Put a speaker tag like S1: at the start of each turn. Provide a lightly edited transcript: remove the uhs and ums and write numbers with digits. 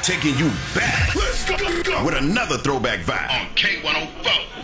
S1: Taking you back. Let's go. With another throwback vibe on K104.